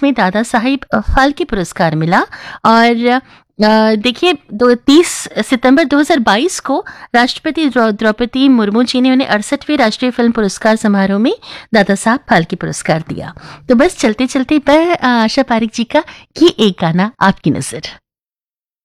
में दादा साहिब फाल्के पुरस्कार मिला। और देखिए 30 सितंबर 2022 को राष्ट्रपति द्रौपदी मुर्मू जी ने उन्हें 68वें राष्ट्रीय फिल्म पुरस्कार समारोह में दादा साहब फाल्के पुरस्कार दिया। तो बस चलते चलते पर आशा पारिक जी का ये एक गाना आपकी नजर।